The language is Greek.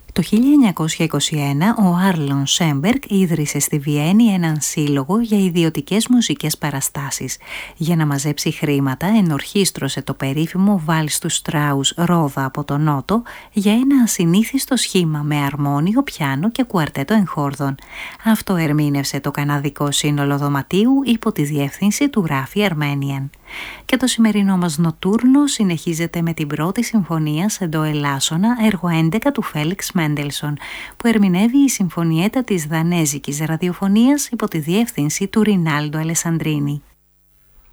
Το 1921 ο Άρλον Σέμπεργκ ίδρυσε στη Βιέννη έναν σύλλογο για ιδιωτικές μουσικές παραστάσεις. Για να μαζέψει χρήματα ενορχίστρωσε το περίφημο βάλς του Στράους «Ρόδα από τον Νότο» για ένα ασυνήθιστο σχήμα με αρμόνιο, πιάνο και κουαρτέτο εγχόρδων. Αυτό ερμήνευσε το Καναδικό Σύνολο Δωματίου υπό τη διεύθυνση του Ράφι Αρμένιαν. Και το σημερινό μας νοτούρνο συνεχίζεται με την πρώτη συμφωνία σε ντο ελάσσονα, έργο 11 του Φέλιξ Μέντελσον, που ερμηνεύει η συμφωνιέτα της δανέζικης ραδιοφωνίας υπό τη διεύθυνση του Ρινάλντο Αλεσαντρίνη.